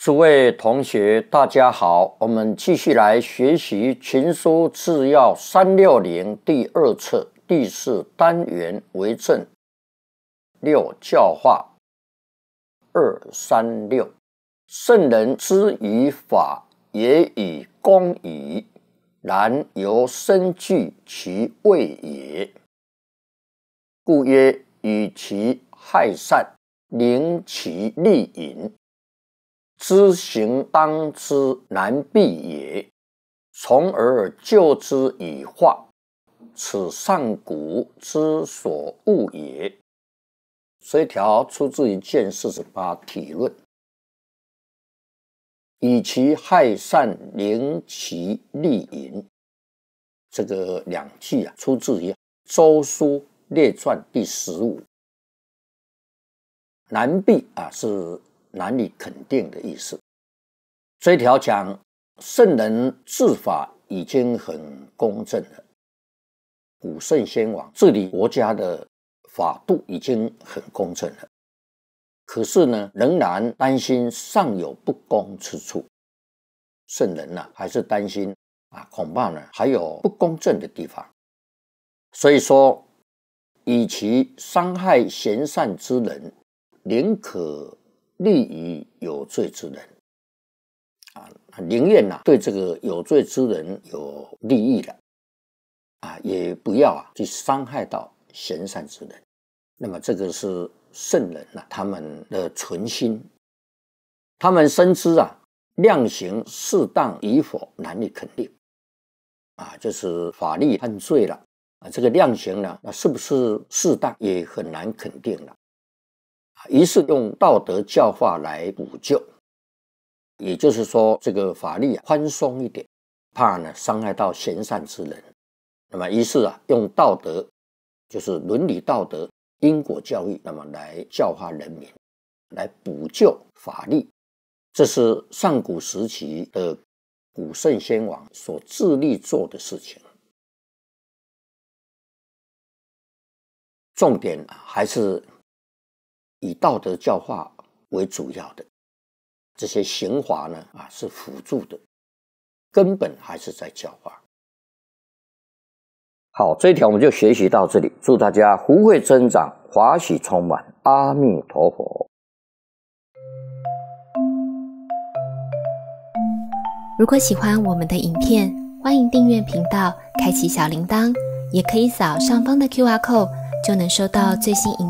诸位同学，大家好，我们继续来学习群书治要360第2册第4单元为政6教化236。圣人之于法，也以公矣，然由生具其谓也。故曰：与其害善，宁其利隐。知行当之难避也，从而就之以化，此上古之所恶也。这条出自于卷48体论。与其害善，宁其利隐，这个两句出自于《周书列传》第15。难避是难以肯定的意思。这一条讲圣人治法已经很公正了，古圣先王治理国家的法度已经很公正了，可是呢，仍然担心尚有不公之处。圣人还是担心恐怕呢还有不公正的地方。所以说，与其伤害贤善之人，宁可利于有罪之人宁愿对这个有罪之人有利益了也不要去伤害到贤善之人。那么这个是圣人他们的存心，他们深知量刑适当与否难以肯定就是法律犯罪了这个量刑呢，那是不是适当也很难肯定了。于是用道德教化来补救，也就是说这个法律宽松一点，怕呢伤害到贤善之人。那么于是用道德，就是伦理道德因果教育，那么来教化人民，来补救法律。这是上古时期的古圣先王所致力做的事情。重点还是以道德教化为主要的，这些刑罚呢是辅助的，根本还是在教化。好，这一条我们就学习到这里，祝大家福慧增长，华喜充满，阿弥陀佛。 如果喜欢我们的影片，欢迎订阅频道，开启小铃铛，也可以扫上方的 QR code，就能收到最新影